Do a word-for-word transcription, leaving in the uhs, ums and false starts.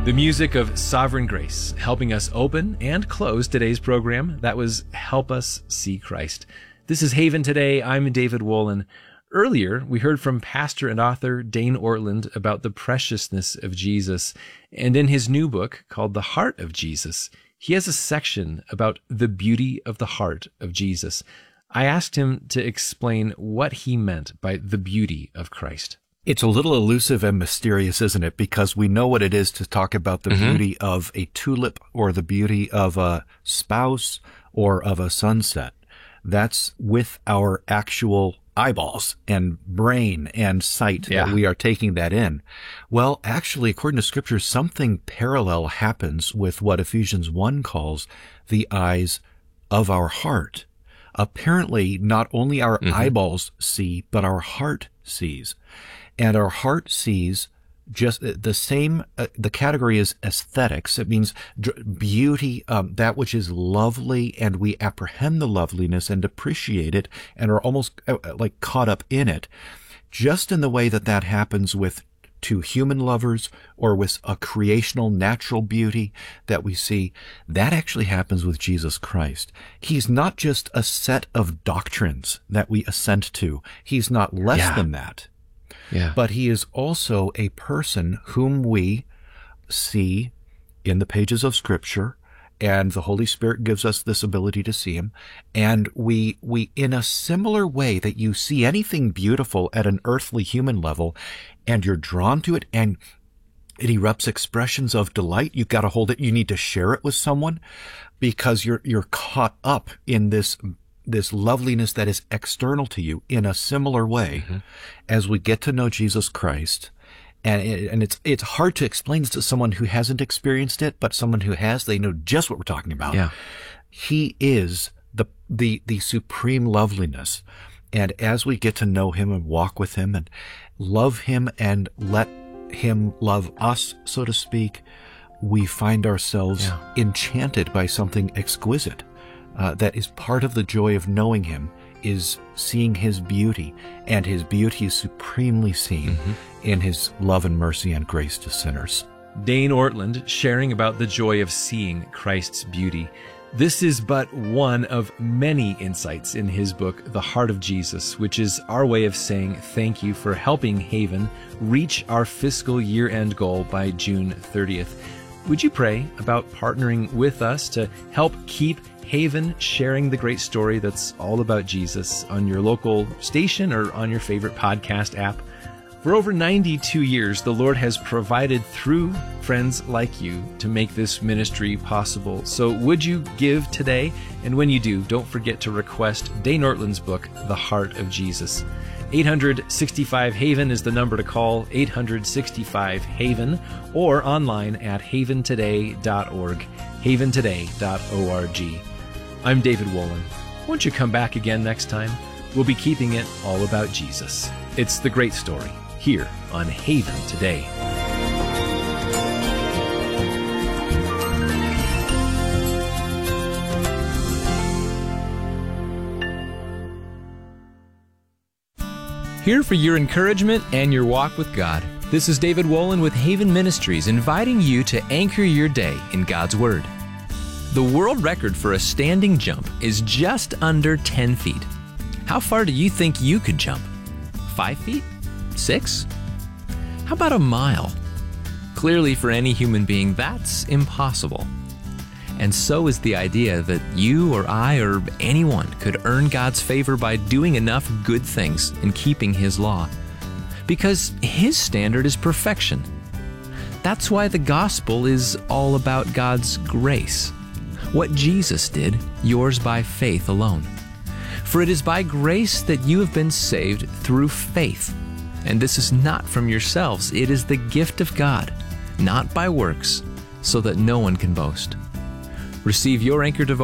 The music of Sovereign Grace, helping us open and close today's program. That was Help Us See Christ. This is Haven Today. I'm David Wolin. Earlier, we heard from pastor and author Dane Ortlund about the preciousness of Jesus. And in his new book called The Heart of Jesus, he has a section about the beauty of the heart of Jesus. I asked him to explain what he meant by the beauty of Christ. It's a little elusive and mysterious, isn't it? Because we know what it is to talk about the mm-hmm. beauty of a tulip or the beauty of a spouse or of a sunset. That's with our actual eyeballs and brain and sight yeah. that we are taking that in. Well, actually, according to Scripture, something parallel happens with what Ephesians one calls the eyes of our heart. Apparently, not only our mm-hmm. eyeballs see, but our heart sees. And our heart sees just the same, uh, the category is aesthetics. It means beauty, um, that which is lovely, and we apprehend the loveliness and appreciate it and are almost uh, like caught up in it. Just in the way that that happens with two human lovers or with a creational natural beauty that we see, that actually happens with Jesus Christ. He's not just a set of doctrines that we assent to. He's not less yeah. than that. Yeah. But he is also a person whom we see in the pages of Scripture, and the Holy Spirit gives us this ability to see him. And we, we, in a similar way that you see anything beautiful at an earthly human level, and you're drawn to it, and it erupts expressions of delight. You've got to hold it. You need to share it with someone because you're, you're caught up in this this loveliness that is external to you. In a similar way, mm-hmm. as we get to know Jesus Christ, and it, and it's it's hard to explain this to someone who hasn't experienced it, but someone who has, they know just what we're talking about. Yeah. He is the the the supreme loveliness, and as we get to know him and walk with him and love him and let him love us, so to speak, we find ourselves yeah. enchanted by something exquisite. Uh, that is part of the joy of knowing him, is seeing his beauty, and his beauty is supremely seen mm-hmm. in his love and mercy and grace to sinners. Dane Ortlund sharing about the joy of seeing Christ's beauty. This is but one of many insights in his book, The Heart of Jesus, which is our way of saying thank you for helping Haven reach our fiscal year-end goal by June thirtieth. Would you pray about partnering with us to help keep Haven sharing the great story that's all about Jesus on your local station or on your favorite podcast app? For over ninety-two years, the Lord has provided through friends like you to make this ministry possible. So would you give today? And when you do, don't forget to request Dane Ortlund's book, The Heart of Jesus. eight hundred sixty-five Haven is the number to call, eight hundred sixty-five Haven, or online at haven today dot org, haven today dot org. I'm David Wolin. Won't you come back again next time? We'll be keeping it all about Jesus. It's the great story here on Haven Today. Here for your encouragement and your walk with God. This is David Wolin with Haven Ministries, inviting you to anchor your day in God's Word. The world record for a standing jump is just under ten feet. How far do you think you could jump? Five feet? Six? How about a mile? Clearly, for any human being, that's impossible. And so is the idea that you or I or anyone could earn God's favor by doing enough good things and keeping His law. Because His standard is perfection. That's why the gospel is all about God's grace. What Jesus did, yours by faith alone. For it is by grace that you have been saved through faith. And this is not from yourselves, it is the gift of God, not by works, so that no one can boast. Receive your Anchor devotion